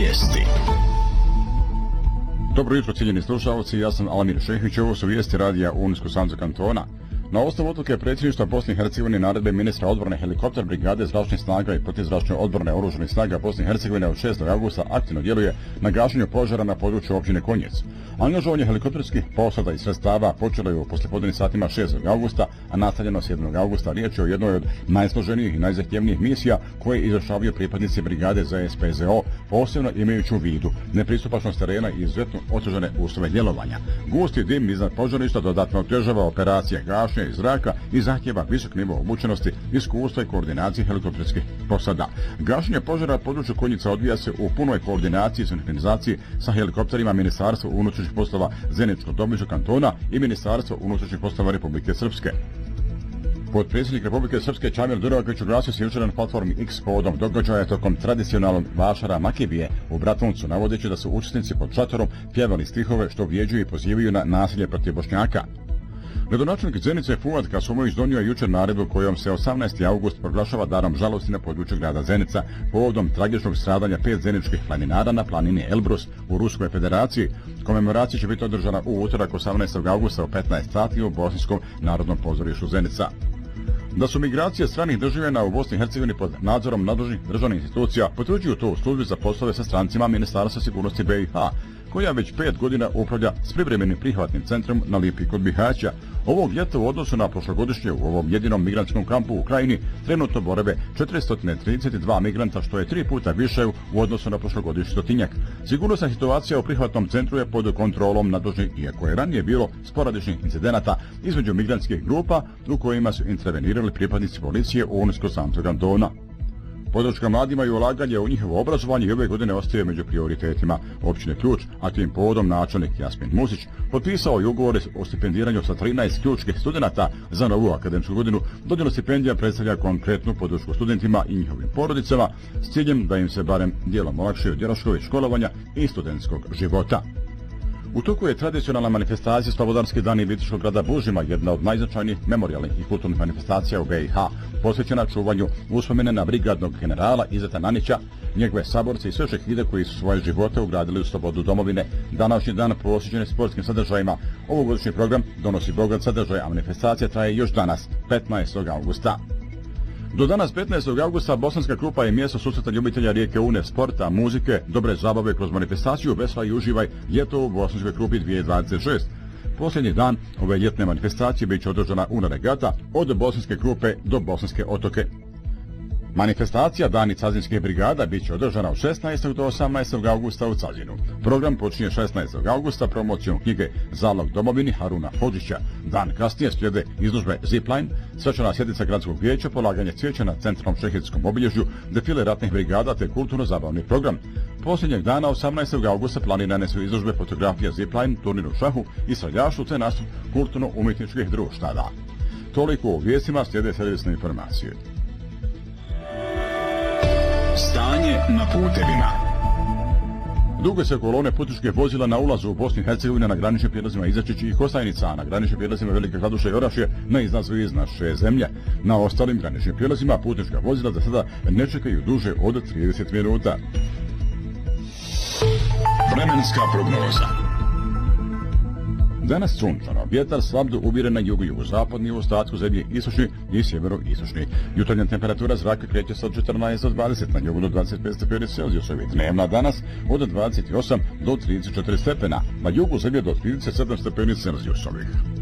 Vijesti. Dobro jutro, cijenjeni slušalci, ja sam Alamir Šehić, ovo su vijesti radija Unijsko-Sanskog kantona. Na osnovu odluke predsjedništva Bosne i Hercegovine naredbe ministra odbrane helikopter brigade zračnih snaga i protuzračne odbrane oružanih snaga Bosne i Hercegovine od 6. augusta aktivno djeluje na gašenju požara na području općine Konjec. Angažovanje helikopterskih posada i sredstava počelo je u poslijepodnevnim satima 6. augusta, a nastavljeno 7. augusta. Riječ je o jednoj od najsloženijih i najzahtjevnijih misija koje izvršavaju pripadnici brigade za SPZO, posebno imajući u vidu nepristupačnost terena i izuzetno otežane uslove djelovanja. Gusti dim iznad požarišta dodatno otežava operacije gašenja iz zraka i zahtjeva visok nivo obučenosti, iskustva i koordinacije helikopterskih posada. Gašenje požara na području Konjica odvija se u punoj koordinaciji i sinhronizaciji sa helikopterima Ministarstva unutrašnjih poslova Zeničko-Dobojskog kantona i Ministarstva unutrašnjih poslova Republike Srpske. Potpredsjednik Republike Srpske Čamil Duraković oglasio se jučer na platformi X povodom događaja tokom tradicionalnog vašara Makibije u Bratuncu, navodeći da su učesnici pod šatorom pjevali stihove što vrijeđuju i pozivaju na nasilje protiv Bošnjaka. Gradonačelnik Zenice Fuad Kasumović donio je jučer naredbu kojom se 18. august proglašava danom žalosti na području grada Zenica povodom tragičnog stradanja 5 zeničkih planinara na planini Elbrus u Ruskoj federaciji. Komemoracija će biti održana u utorak 18. augusta u 15 sati u Bosanskom narodnom pozorištu Zenica. Da su migracije stranih državljana u Bosni i Hercegovini pod nadzorom nadležnih državnih institucija potvrđuju to u službi za poslove sa strancima Ministarstva sigurnosti BiH, koja već 5 godina upravlja s privremenim prihvatnim centrom na Lipi kod Bihaća. Ovog ljeta u odnosu na prošlogodišnje u ovom jedinom migrantskom kampu u Krajini trenutno borave 432 migranta, što je 3 puta više u odnosu na prošlogodišnji stotinjak. Sigurnosna situacija u prihvatnom centru je pod kontrolom nadležnih, iako je ranije bilo sporadičnih incidenata između migrantskih grupa u kojima su intervenirali pripadnici policije u Unijsko-Sanskog kantona. Podrška mladima i ulaganje u njihovo obrazovanje i ove godine ostaje među prioritetima općine Ključ, a tim povodom načelnik Jasmin Musić potpisao je ugovore o stipendiranju sa 13 ključkih studenata za novu akademsku godinu. Dodjela stipendija predstavlja konkretnu podršku studentima i njihovim porodicama s ciljem da im se barem dijelom olakšaju troškovi školovanja i studentskog života. U toku je tradicionalna manifestacija Slobodarski dani Viteškog grada Bužima, jedna od najznačajnijih memorijalnih i kulturnih manifestacija u BiH, posvećena čuvanju uspomene na brigadnog generala Izeta Nanića, njegove saborce i sve šehide koji su svoje živote ugradili u slobodu domovine. Današnji dan posvećen sportskim sadržajima. Ovogodišnji program donosi bogat sadržaj, a manifestacija traje još danas, 15. augusta. Do danas 15. augusta Bosanska Krupa je mjesto susreta ljubitelja rijeke Une, sporta, muzike, dobre zabave kroz manifestaciju Vesla i uživaj ljeto u Bosanskoj Krupi 2026. Posljednji dan ove ljetne manifestacije bit će održana Una regata od Bosanske Krupe do Bosanske otoke. Manifestacija Dani Cazinske brigada bit će održana od 16. do 18. augusta u Cazinu. Program počinje 16. augusta promocijom knjige Zalog domovini Haruna Hodžića. Dan kasnije slijede izložbe Zipline, svečana sjednica gradskog vijeća, polaganje cvijeća na centralnom šehidskom obilježju, defile ratnih brigada te kulturno-zabavni program. Posljednjeg dana 18. augusta planirane su izložbe fotografija Zipline, turnir u šahu i streljaštvu te nastup kulturno-umjetničkih društava. Toliko u vijestima, slijede servisne informacije. Stanje na putevima. Duge se kolone putničke vozila na ulazu u Bosni i Hercegovine na graničnim prijelazima Izačić i Kostajnica, a na graničnim prijelazima Velike Kladuše i Orašje na izlazu iz naše zemlje. Na ostalim graničnim prijelazima putnička vozila za sada ne čekaju duže od 30 minuta. Vremenska prognoza. Danas sunčano, vjetar slab do umjeren na jugozapadni, u ostatku zemlje istočni i sjeveroistočni. Jutarnja temperatura zraka kreće se od 14 do 20, na jugu do 25 stepeni Celzijusovi. Dnevna danas od 28 do 34 stepena, na jugu zemlje do 37 stepeni Celzijusovih.